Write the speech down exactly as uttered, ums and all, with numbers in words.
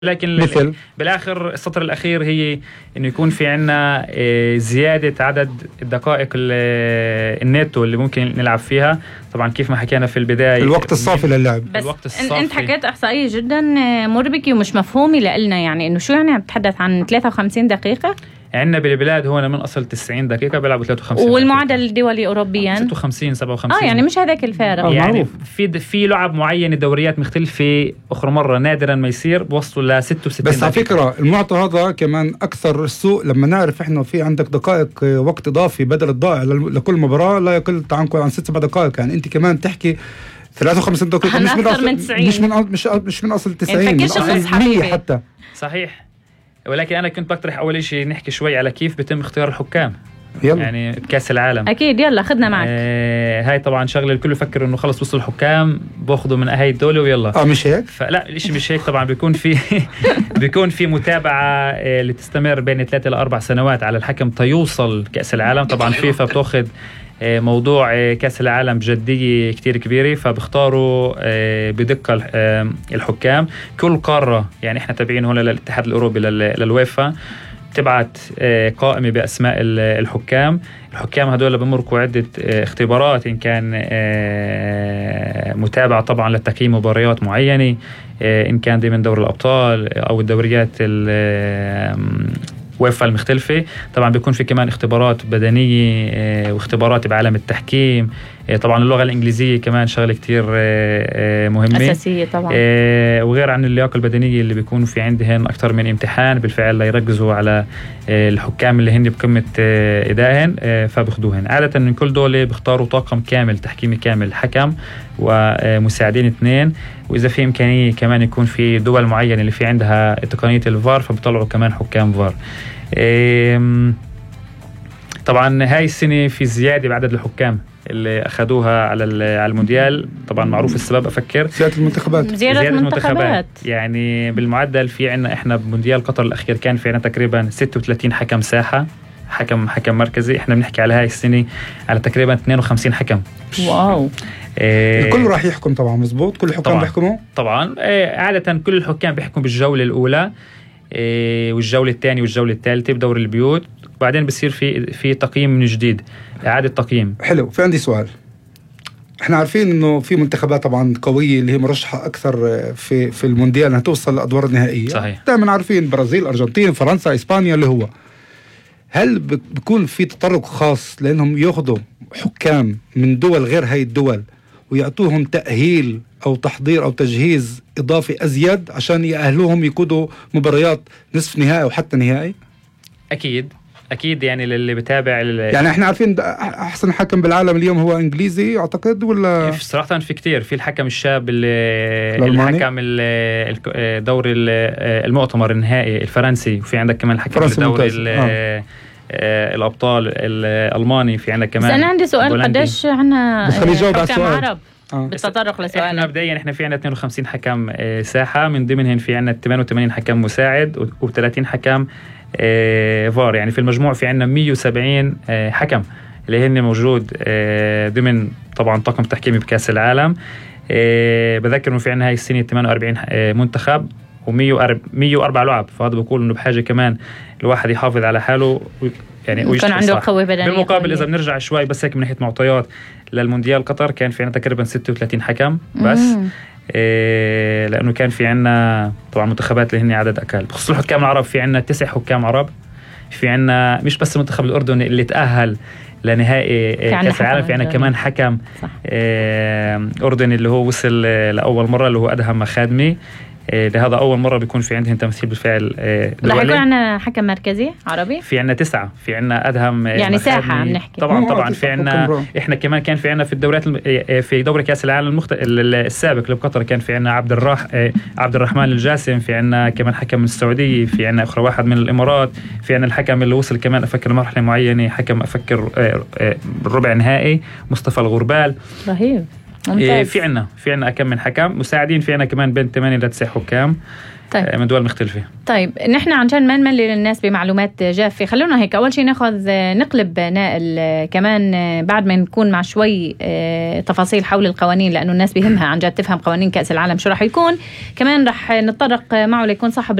لكن مثل بالاخر السطر الاخير هي انه يكون في عنا زياده عدد الدقائق الناتو اللي ممكن نلعب فيها. طبعا كيف ما حكينا في البدايه الوقت الصافي للعب. بس الوقت الصافي. انت حكيت احصائيه جدا مربكه ومش مفهومه لنا، يعني انه شو يعني عم تتحدث عن ثلاثة وخمسين دقيقه؟ عندنا بالبلاد هون من أصل تسعين دقيقة بيلعبوا ثلاثة وخمسين والمعدل الدولي أوروبيا ستة وخمسين سبعة وخمسين. اه يعني مش هذاك الفارق. يعني في في لعب معينة دوريات مختلفة أخرى مرة نادرا ما يصير بوصلوا ل ستة وستين. بس على فكرة المعطى هذا كمان أكثر السوء لما نعرف إحنا في عندك دقائق وقت إضافي بدل الضائع لكل مباراة لا يقل عن ست سبع دقائق. يعني أنت كمان تحكي ثلاثة وخمسين دقيقة مش من أصل من مش من مش مش من أصل تسعين، من أصل مية حتى. صحيح. ولكن أنا كنت بقترح أول شيء نحكي شوي على كيف بيتم اختيار الحكام. يلا. يعني بكأس العالم أكيد يلا خدنا معك. آه هاي طبعا شغلة الكل يفكر إنه خلص وصل الحكام بأخذوا من هاي الدولة ويلا. آه مش هيك؟ فلا الإشي مش هيك طبعا. بيكون في بيكون في متابعة آه اللي تستمر بين ثلاثة إلى أربع سنوات على الحكم تيوصل كأس العالم. طبعا فيفا بتأخذ موضوع كأس العالم بجدية كتير كبيرة، فبختاروا بدقة الحكام. كل قارة يعني احنا تابعين هنا للاتحاد الأوروبي للويفا تبعت قائمة بأسماء الحكام. الحكام هدول بمركوا عدة اختبارات إن كان متابعة طبعا لتقييم مباريات معينة، إن كان ضمن دوري الأبطال أو الدوريات ويفا المختلفة. طبعا بيكون في كمان اختبارات بدنية واختبارات بعالم التحكيم. طبعا اللغة الإنجليزية كمان شغلة كتير مهمة أساسية طبعا. وغير عن اللياقة البدنية اللي بيكونوا في عندهن أكثر من امتحان بالفعل ليركزوا على الحكام اللي هن بقمة إدائهن فبياخدوهن. عادة من كل دولة بيختاروا طاقم كامل تحكيمي كامل، حكم ومساعدين اثنين، وإذا في إمكانية كمان يكون في دول معينة اللي في عندها تقنية الفار فبيطلعوا كمان حكام فار. طبعا هاي السنة في زيادة بعدد الحكام اللي أخذوها على على المونديال. طبعا معروف السبب أفكر زيادة المنتخبات. زيادة المنتخبات يعني بالمعدل في عنا إحنا بمونديال قطر الأخير كان في عنا تقريبا ستة وثلاثين حكم ساحة، حكم حكم مركزي. إحنا بنحكي على هاي السنة على تقريبا اثنين وخمسين حكم. واو. إيه الكل راح يحكم طبعا مزبوط. كل الحكام بيحكموا طبعا. إيه عادة كل الحكام بيحكموا بالجولة الأولى إيه والجولة الثانية والجولة الثالثة بدور البيوت، وبعدين بصير في في تقييم من جديد، إعادة تقييم. حلو. في عندي سؤال. احنا عارفين انه في منتخبات طبعا قوية اللي هي مرشحة اكثر في في المونديال انها توصل لادوار النهائية. صحيح. دائما عارفين برازيل، ارجنتين، فرنسا، اسبانيا اللي هو. هل بيكون في تطرق خاص لانهم ياخذوا حكام من دول غير هاي الدول ويعطوهم تأهيل او تحضير او تجهيز اضافي ازيد عشان يأهلوهم يقودوا مباريات نصف نهائي وحتى نهائي؟ اكيد اكيد. يعني للي بتابع يعني احنا عارفين احسن حكم بالعالم اليوم هو انجليزي اعتقد ولا صراحه؟ في كتير. في الحكم الشاب اللي الحكم الدوري المؤتمر النهائي الفرنسي، وفي عندك كمان الحكم الدوري آه. الابطال الالماني، في عندك كمان. بس انا عندي سؤال، قديش عنا حكم عرب آه. بالتطرق لسؤال؟ احنا مبدئيا احنا في عندنا اثنين وخمسين حكم ساحه، من ضمنهم في عندنا ثمانية وثمانين حكم مساعد وثلاثين حكم فار. يعني في المجموع في عندنا مية وسبعين حكم اللي هن موجود ضمن طبعا طاقم تحكيمي بكاس العالم. بذكر انه في عندنا هاي السنه ثمانية وأربعين منتخب ومية وأربعة لعب، فهذا بقول انه بحاجه كمان الواحد يحافظ على حاله يعني ويكون عنده قوة بدنية. بالمقابل إذا بنرجع شوي بس هيك من ناحية معطيات للمونديال قطر كان في عنا تقريبا ستة وثلاثين حكم بس. إيه لأنه كان في عنا طبعا منتخبات اللي هن عدد أقل. بخصوص الحكام العرب في عنا تسع حكام عرب. في عنا مش بس المنتخب الأردني اللي تأهل لنهائي كأس العالم، في عنا كمان حكم إيه أردني اللي هو وصل لأول مرة اللي هو أدهم مخادمي. لهذا أول مرة بيكون في عندهم تمثيل بالفعل دولي. رح يكون عندنا حكم مركزي عربي. في عندنا تسعة. في عندنا أدهم يعني ساحة عم نحكي. طبعا طبعا في عندنا إحنا كمان كان في عندنا في الدوريات في دوري كأس العالم المخت... السابق اللي بقطر كان في عندنا عبد الراح عبد الرحمن الجاسم. في عندنا كمان حكم من السعودية. في عندنا أخرى واحد من الإمارات. في عندنا الحكم اللي وصل كمان أفكر مرحلة معينة، حكم أفكر ربع نهائي، مصطفى الغربال. رهيب. إيه في عنا في عنا كم من حكم مساعدين، في عنا كمان بين ثمانية إلى تسعة حكام طيب. من دول مختلفة. طيب نحن عشان ما نملي للناس بمعلومات جافة، خلونا هيك أول شيء ناخذ نقلب نائل كمان بعد ما نكون مع شوي تفاصيل حول القوانين، لأنه الناس بيهمها عن جد تفهم قوانين كأس العالم شو راح يكون. كمان راح نتطرق معه ليكون صاحب